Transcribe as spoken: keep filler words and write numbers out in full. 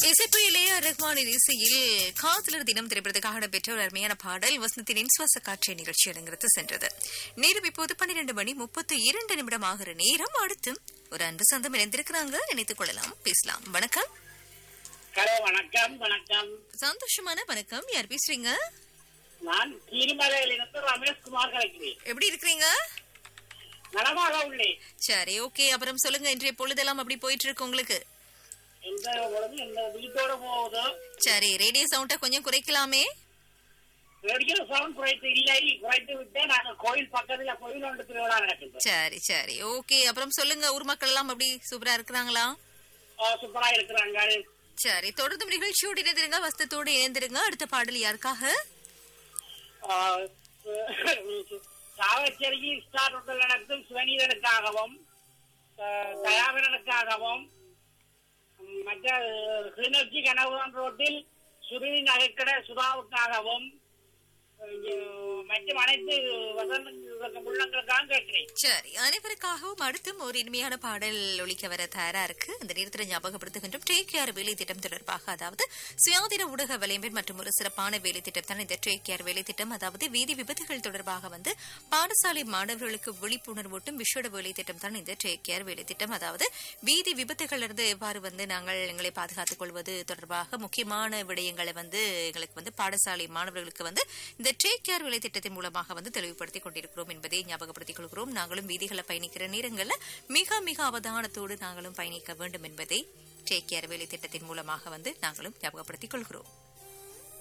இசைப்பிலே ரஹ்மானின் இசையில் காதலர் தினம் திரைப்படத்துக்காக இடம்பெற்ற ஒரு அருமையான பாடல் வசந்தத்தின் சுவாச காட்சி நிகழ்ச்சி அரங்கத்து சென்றது. நேரம் இப்போது பன்னிரண்டு மணி முப்பத்தி இரண்டு நிமிடம் ஆகிற நேரம். அடுத்து ஒரு அன்பு சொந்தம் இணைந்திருக்கிறாங்க, நினைத்துக் கொள்ளலாம், பேசலாம். வணக்கம். ஹலோ, வணக்கம். வணக்கம். சந்தோஷமான வணக்கம். யார் பேசுறீங்க? நான் கீரிமலையிலிருந்து ரமேஷ்குமார் கலைக்கிறேன். எப்படி இருக்கிறீங்க? நலமாக உள்ளேன். சரி, ஓகே. அப்புறம் சொல்லுங்க, இன்றைய பொழுதெல்லாம் அப்படி போயிட்டு இருக்கு உங்களுக்கு? எந்த பொழுது இந்த வீட்டோட போகுதோ. சரி, ரேடியோ சவுண்ட கொஞ்சம் குறைக்கலாமே. ரேடியோ சவுண்ட் குறைத்து இல்லை, குறைத்து விட்டு நாங்க கோயில் பக்கத்துல கோயில் ஒன்று திருவிழா நடக்குது. சரி சரி, ஓகே. அப்புறம் சொல்லுங்க, ஊர் மக்கள் எல்லாம் அப்படி சூப்பரா இருக்கிறாங்களா? சூப்பரா இருக்கிறாங்க. சரி, தொடர்ந்து நிகழ்ச்சியோடு இணைந்திருங்க, வஸ்தத்தோடு இணைந்திருங்க. அடுத்த பாடல் யாருக்காக? சாவச்சேரி ஸ்டார் ஹோட்டல் நடத்தும் சிவனீதனுக்காகவும் தயாவிரனுக்காகவும் மற்ற கிளிநொச்சி கனவுதான் ரோட்டில் சுருதி நகைக்கடை சுதாவுக்காகவும் மற்றும் அனைத்து உள்ளங்களுக்காக கேட்கிறேன். சரி, அனைவருக்காகவும் அடுத்தும் ஒரு இனிமையான பாடல் ஒலிக்க வர தயாரா இருக்கு. இந்த நேரத்தில் ஞாபகப்படுத்துகின்றோம், டேக் கேர் வேலை திட்டம் தொடர்பாக, அதாவது சுயாதீன ஊடக வலையமைப்பு மற்றும் ஒரு சிறப்பான வேலை திட்டம் தான் இந்த டேக் கேர் வேலை திட்டம். அதாவது வீதி விபத்துகள் தொடர்பாக வந்து பாடசாலை மாணவர்களுக்கு விழிப்புணர்வூட்டும் விஷேட வேலை திட்டம் தான் இந்த டேக் கேர் வேலை திட்டம். அதாவது வீதி விபத்துகள் இருந்து எவ்வாறு வந்து நாங்கள் எங்களை பாதுகாத்துக் கொள்வது தொடர்பாக முக்கியமான விடயங்களை வந்து எங்களுக்கு வந்து பாடசாலை மாணவர்களுக்கு வந்து இந்த டேக் கேர் வேலை திட்டத்தின் மூலமாக வந்து தெளிவுபடுத்திக் கொண்டிருக்கிறோம் என்பதை ஞாபகப்படுத்திக் கொள்கிறோம். நாங்களும் வீதிகளை பயணிக்கிற நேரங்களில் மிக மிக அவதானத்தோடு நாங்களும் பயணிக்க வேண்டும் என்பதை டேக் கேர் வேலை திட்டத்தின் மூலமாக வந்து நாங்களும் ஞாபகப்படுத்திக் கொள்கிறோம்.